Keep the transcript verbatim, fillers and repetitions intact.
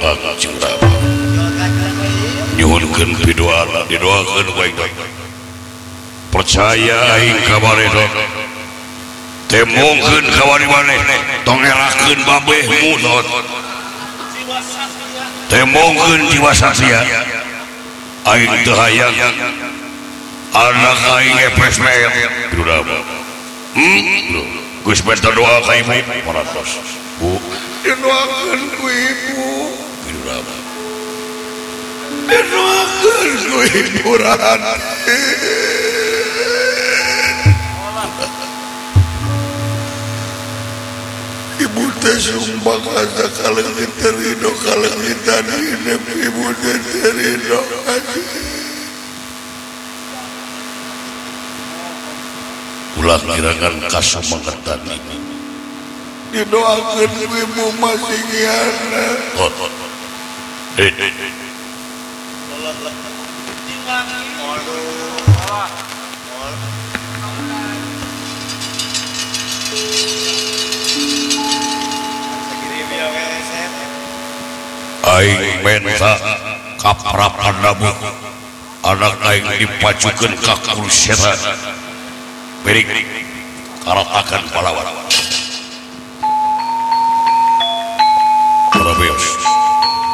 Kang Cingrama nyuhunkeun pidoana didoakeun baik-baik percaya aing ka maredho temongkeun ka wali maneh tong erakeun babehmu naon temongkeun jiwa satria aing teu hayang anak aing epes meel Cingrama hmm geus benta doa ka ibu parantos Bu didoakeun ku ibu Cingrama didoakeun ku ibu Ranti ibu teh sumpah kasa kalengit terido kalengitan hidup ibu teh terido ulah kirangan kasumangetan ini didoakeun ku ibu masih giana oh eh aing menta kaprapandamu anak aing dipajukeun ka kurseta berik karatakan pahlawan Rabeus